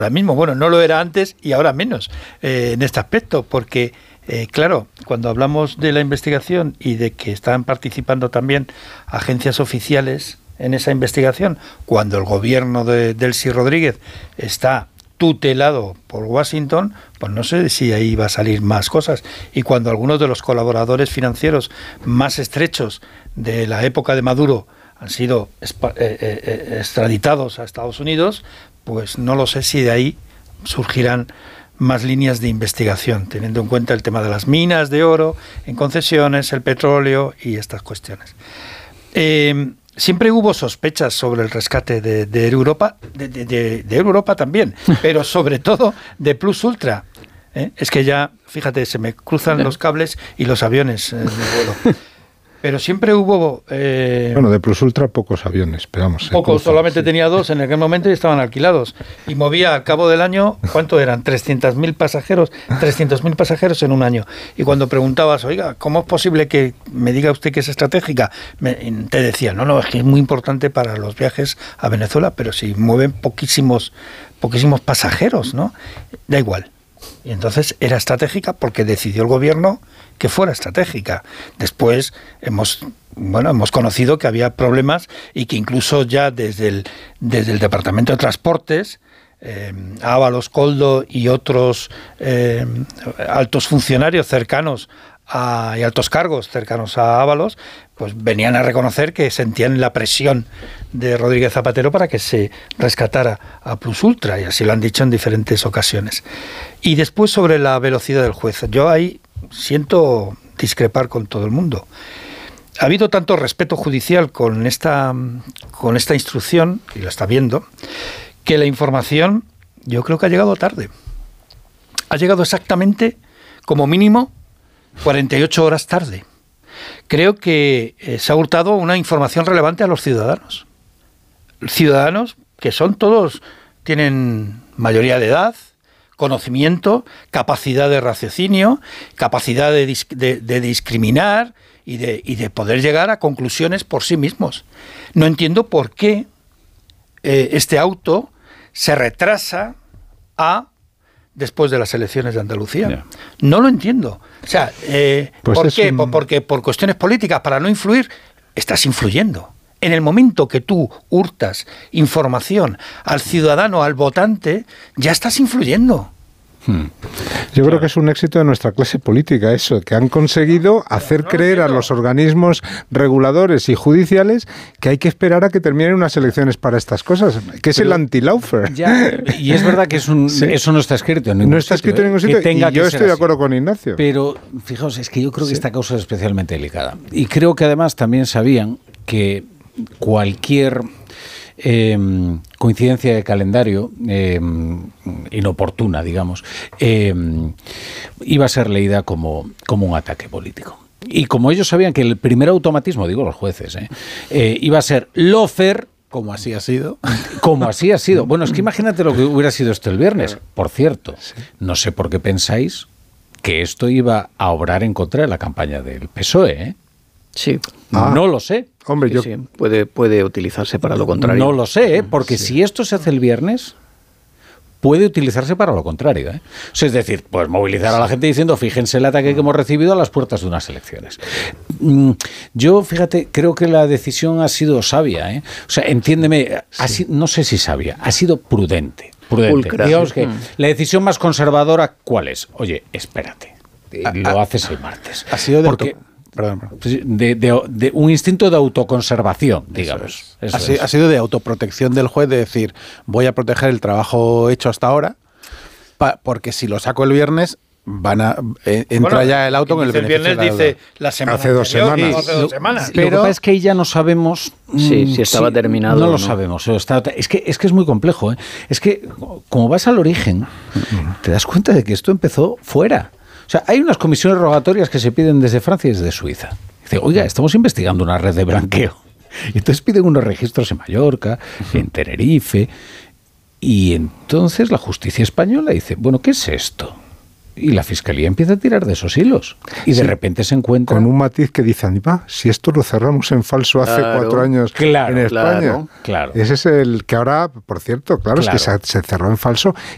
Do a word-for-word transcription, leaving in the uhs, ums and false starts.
ahora mismo. Bueno, no lo era antes y ahora menos eh, en este aspecto, porque, eh, claro, cuando hablamos de la investigación y de que están participando también agencias oficiales en esa investigación, cuando el gobierno de Delcy Rodríguez está tutelado por Washington, pues no sé si ahí va a salir más cosas. Y cuando algunos de los colaboradores financieros más estrechos de la época de Maduro han sido extraditados a Estados Unidos, pues no lo sé si de ahí surgirán más líneas de investigación, teniendo en cuenta el tema de las minas de oro en concesiones, el petróleo y estas cuestiones. Eh, siempre hubo sospechas sobre el rescate de, de Europa, de, de, de, de Europa también, pero sobre todo de Plus Ultra. ¿Eh? Es que ya, fíjate, se me cruzan los cables y los aviones eh, de vuelo. Pero siempre hubo... Eh, bueno, de Plus Ultra pocos aviones, esperamos. Pocos, solamente sí. Tenía dos en aquel momento y estaban alquilados. Y movía al cabo del año, ¿cuánto eran? trescientos mil pasajeros, trescientos mil pasajeros en un año. Y cuando preguntabas, oiga, ¿cómo es posible que me diga usted que es estratégica? Me, te decía, no, no, es que es muy importante para los viajes a Venezuela, pero si mueven poquísimos, poquísimos pasajeros, ¿no? Da igual. Y entonces era estratégica porque decidió el gobierno que fuera estratégica. Después hemos bueno hemos conocido que había problemas y que incluso ya desde el desde el Departamento de Transportes, eh, Ábalos, Koldo y otros eh, altos funcionarios cercanos a, y altos cargos cercanos a Ábalos, pues venían a reconocer que sentían la presión de Rodríguez Zapatero para que se rescatara a Plus Ultra, y así lo han dicho en diferentes ocasiones. Y después sobre la velocidad del juez, yo ahí siento discrepar con todo el mundo. Ha habido tanto respeto judicial con esta, con esta instrucción, y lo está viendo, que la información yo creo que ha llegado tarde. Ha llegado exactamente, como mínimo, cuarenta y ocho horas tarde. Creo que eh, se ha hurtado una información relevante a los ciudadanos. Ciudadanos que son todos, tienen mayoría de edad, conocimiento, capacidad de raciocinio, capacidad de, dis- de, de discriminar y de, y de poder llegar a conclusiones por sí mismos. No entiendo por qué eh, este auto se retrasa a después de las elecciones de Andalucía. Yeah. No lo entiendo. O sea, eh, pues ¿por qué? Un... Porque por cuestiones políticas, para no influir, estás influyendo. En el momento que tú hurtas información al ciudadano, al votante, ya estás influyendo. Hmm. Yo creo que es un éxito de nuestra clase política eso, que han conseguido hacer creer a los organismos reguladores y judiciales que hay que esperar a que terminen unas elecciones para estas cosas, que es Pero, el anti-lawfare. Ya, y es verdad que es un, sí. eso no está escrito en ningún No está sitio, escrito en ningún sitio, que tenga y yo que estoy de acuerdo con Ignacio. Pero, fijaos, es que yo creo que sí. esta causa es especialmente delicada. Y creo que además también sabían que cualquier eh, coincidencia de calendario eh, inoportuna, digamos, eh, iba a ser leída como, como un ataque político. Y como ellos sabían que el primer automatismo, digo los jueces, eh, eh, iba a ser lawfare, como así ha sido. Como así ha sido. Bueno, es que imagínate lo que hubiera sido esto el viernes. Por cierto, no sé por qué pensáis que esto iba a obrar en contra de la campaña del P S O E, ¿eh? Sí. Ah, no lo sé. Hombre, sí, yo... sí, puede, puede utilizarse para lo contrario. No lo sé, ¿eh? Porque sí. Si esto se hace el viernes, puede utilizarse para lo contrario, ¿eh? O sea, es decir, pues movilizar a la gente diciendo, fíjense el ataque que hemos recibido a las puertas de unas elecciones. Yo, fíjate, creo que la decisión ha sido sabia, ¿eh? O sea, entiéndeme, sí. ha sido, no sé si sabia, ha sido prudente. Prudente. Pulcra. Digamos que mm. la decisión más conservadora, ¿cuál es? Oye, espérate, ah, lo ah, haces el martes. Ha sido de porque auto... Perdón, perdón. De, de, de un instinto de autoconservación, digamos. Eso es. Eso ha, es. ha sido de autoprotección del juez, de decir, voy a proteger el trabajo hecho hasta ahora, pa, porque si lo saco el viernes, van a eh, entra bueno, ya el auto con el beneficio. El viernes dice la semana hace dos semanas. Hace dos semanas. Pero lo que pasa es que ya no sabemos sí, si estaba si, terminado. No lo no. sabemos. Está, es que es que es muy complejo, ¿eh? Es que como vas al origen, te das cuenta de que esto empezó fuera. O sea, hay unas comisiones rogatorias que se piden desde Francia y desde Suiza. Dice, oiga, estamos investigando una red de blanqueo. Y entonces piden unos registros en Mallorca, en Tenerife. Y entonces la justicia española dice, bueno, ¿qué es esto? Y la Fiscalía empieza a tirar de esos hilos. Y de sí, repente se encuentra... Con un matiz que dicen, va, si esto lo cerramos en falso hace claro, cuatro años claro, en España. Claro, claro. Ese es el que ahora, por cierto, claro, claro. es que se, se cerró en falso